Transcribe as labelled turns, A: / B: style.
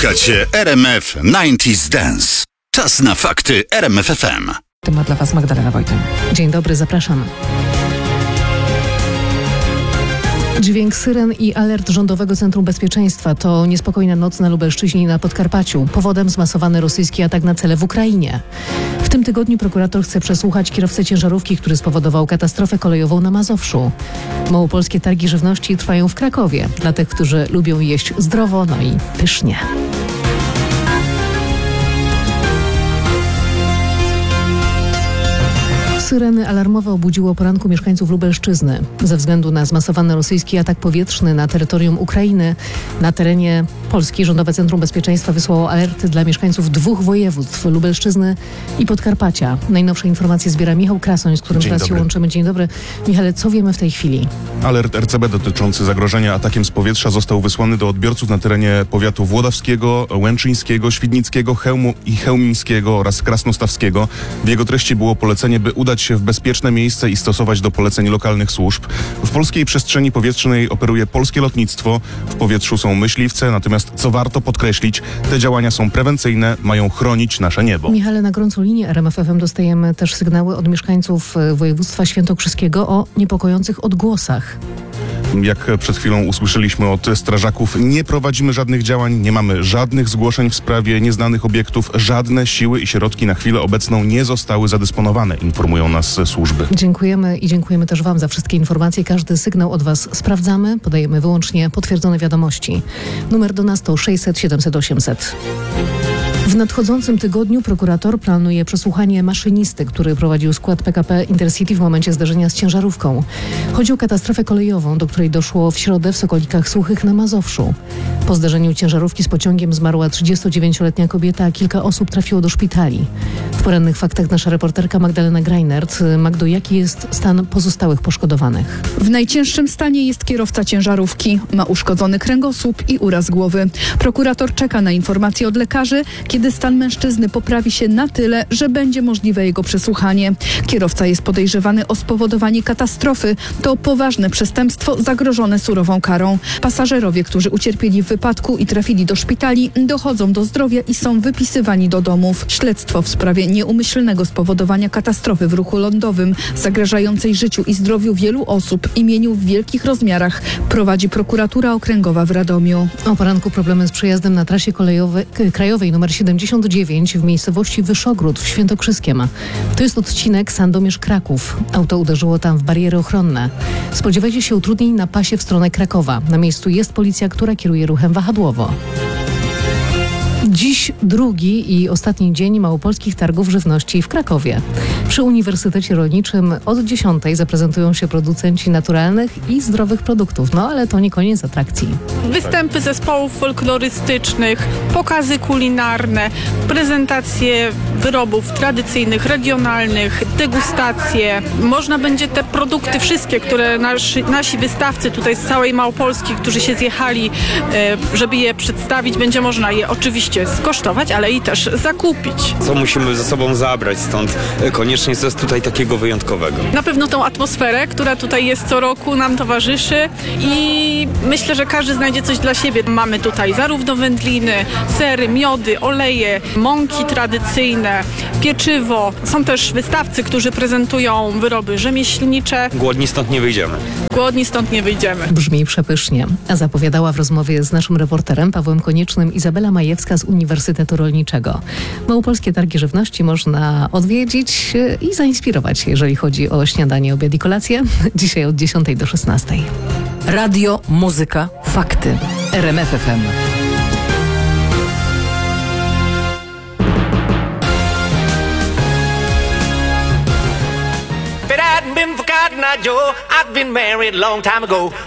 A: Słuchacie RMF 90s Dance. Czas na fakty RMF FM.
B: Ma dla Was Magdalena Wojtyn. Dzień dobry, zapraszam. Dźwięk syren i alert Rządowego Centrum Bezpieczeństwa to niespokojna noc na Lubelszczyźnie i na Podkarpaciu. Powodem zmasowany rosyjski atak na cele w Ukrainie. W tym tygodniu prokurator chce przesłuchać kierowcę ciężarówki, który spowodował katastrofę kolejową na Mazowszu. Małopolskie targi żywności trwają w Krakowie. Dla tych, którzy lubią jeść zdrowo, no i pysznie. Syreny alarmowe obudziło o poranku mieszkańców Lubelszczyzny. Ze względu na zmasowany rosyjski atak powietrzny na terytorium Ukrainy, na terenie Polski Rządowe Centrum Bezpieczeństwa wysłało alerty dla mieszkańców dwóch województw, Lubelszczyzny i Podkarpacia. Najnowsze informacje zbiera Michał Krasoń, z którym teraz się łączymy. Dzień dobry. Michale, co wiemy w tej chwili?
C: Alert RCB dotyczący zagrożenia atakiem z powietrza został wysłany do odbiorców na terenie powiatu włodawskiego, łęczyńskiego, świdnickiego, chełmińskiego oraz krasnostawskiego. W jego treści było polecenie, by udać się w bezpieczne miejsce i stosować do poleceń lokalnych służb. W polskiej przestrzeni powietrznej operuje polskie lotnictwo. W powietrzu są myśliwce, natomiast co warto podkreślić, te działania są prewencyjne, mają chronić nasze niebo.
B: Michale, na gorącą linię RMF FM dostajemy też sygnały od mieszkańców województwa świętokrzyskiego o niepokojących odgłosach.
C: Jak przed chwilą usłyszeliśmy od strażaków, nie prowadzimy żadnych działań, nie mamy żadnych zgłoszeń w sprawie nieznanych obiektów, żadne siły i środki na chwilę obecną nie zostały zadysponowane, informują nas służby.
B: Dziękujemy i dziękujemy też Wam za wszystkie informacje. Każdy sygnał od Was sprawdzamy, podajemy wyłącznie potwierdzone wiadomości. Numer do nas to 600 700 800. W nadchodzącym tygodniu prokurator planuje przesłuchanie maszynisty, który prowadził skład PKP Intercity w momencie zdarzenia z ciężarówką. Chodzi o katastrofę kolejową, do której doszło w środę w Sokolikach Suchych na Mazowszu. Po zdarzeniu ciężarówki z pociągiem zmarła 39-letnia kobieta, a kilka osób trafiło do szpitali. W porannych faktach nasza reporterka Magdalena Greinert. Magdo, jaki jest stan pozostałych poszkodowanych?
D: W najcięższym stanie jest kierowca ciężarówki. Ma uszkodzony kręgosłup i uraz głowy. Prokurator czeka na informacje od lekarzy, kiedy stan mężczyzny poprawi się na tyle, że będzie możliwe jego przesłuchanie. Kierowca jest podejrzewany o spowodowanie katastrofy. To poważne przestępstwo zagrożone surową karą. Pasażerowie, którzy ucierpieli w wypadku i trafili do szpitali, dochodzą do zdrowia i są wypisywani do domów. Śledztwo w sprawie nieumyślnego spowodowania katastrofy w ruchu lądowym, zagrażającej życiu i zdrowiu wielu osób, imieniu w wielkich rozmiarach, prowadzi prokuratura okręgowa w Radomiu.
B: O poranku problemy z przejazdem na trasie krajowej nr 79 w miejscowości Wyszogród w Świętokrzyskiem. To jest odcinek Sandomierz-Kraków. Auto uderzyło tam w bariery ochronne. Spodziewajcie się utrudnień na pasie w stronę Krakowa. Na miejscu jest policja, która kieruje ruchem wahadłowo. Dziś drugi i ostatni dzień małopolskich targów żywności w Krakowie. Przy Uniwersytecie Rolniczym od 10 zaprezentują się producenci naturalnych i zdrowych produktów. No ale to nie koniec atrakcji.
E: Występy zespołów folklorystycznych, pokazy kulinarne, prezentacje wyrobów tradycyjnych, regionalnych, degustacje. Można będzie te produkty wszystkie, które nasi wystawcy tutaj z całej Małopolski, którzy się zjechali, żeby je przedstawić, będzie można je oczywiście skosztować, ale i też zakupić.
F: Co musimy ze sobą zabrać stąd? Koniecznie coś tutaj takiego wyjątkowego.
E: Na pewno tą atmosferę, która tutaj jest co roku, nam towarzyszy i myślę, że każdy znajdzie coś dla siebie. Mamy tutaj zarówno wędliny, sery, miody, oleje, mąki tradycyjne, pieczywo. Są też wystawcy, którzy prezentują wyroby rzemieślnicze.
F: Głodni stąd nie wyjdziemy.
E: Głodni stąd nie wyjdziemy.
B: Brzmi przepysznie. A zapowiadała w rozmowie z naszym reporterem Pawłem Koniecznym Izabela Majewska z Uniwersytetu Rolniczego. Małopolskie targi żywności można odwiedzić i zainspirować się, jeżeli chodzi o śniadanie, obiad i kolację. Dzisiaj od 10 do 16.
G: Radio, muzyka, fakty. RMF FM.
H: But I hadn't been forgotten, Joe. I'd been married a long time ago.